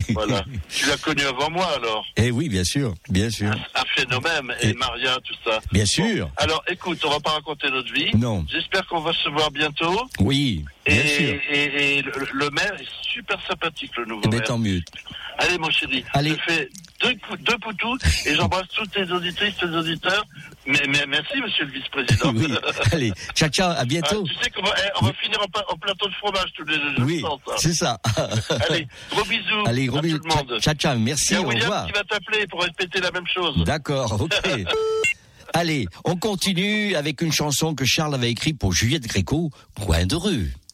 Voilà. Tu l'as connu avant moi, alors. Eh oui, bien sûr, bien sûr. Un phénomène, et Maria, tout ça. Bien sûr. Bon, alors, écoute, on va pas raconter notre vie. Non. J'espère qu'on va se voir bientôt. Oui, bien sûr. Et le maire est super sympathique, le nouveau Eh ben, maire. tant mieux. Allez, mon chéri. Allez. Je fais deux poutous et j'embrasse tous tes auditrices, tes auditeurs. Mais merci, monsieur le vice-président. Oui. Allez, ciao, ciao, à bientôt. Tu sais qu'on va finir en plateau de fromage tous les deux. Oui, c'est ça. Allez, gros bisous. Allez, gros bisous. À tout le monde. Ciao, ciao, merci, Il y a au William revoir. qui va t'appeler pour répéter la même chose. D'accord, ok. Allez, on continue avec une chanson que Charles avait écrite pour Juliette Gréco, Coin de rue.